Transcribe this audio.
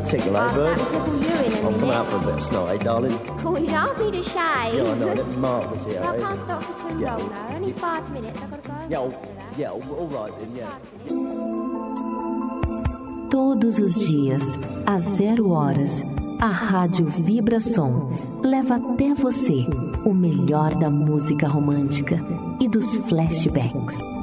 tickle, eh, I'll bird? start to tickle you in a I'm minute. coming out for a bit of snot, eh, darling? Cool, you don't need a shave. Yeah, I know, let Marcus here, I eh? can't stop for too Yeah. long though. Only 5 minutes. I've got to go. Yeah, all right then, yeah. Todos os dias, às 0 horas, a Rádio Vibração leva até você o melhor da música romântica e dos flashbacks.